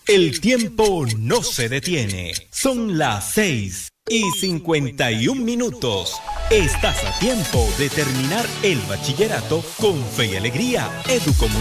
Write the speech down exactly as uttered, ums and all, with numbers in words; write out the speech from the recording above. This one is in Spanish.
El tiempo no se detiene. Son las seis y cincuenta y un minutos. Estás a tiempo de terminar el bachillerato con fe y alegría. Educomunicaciones.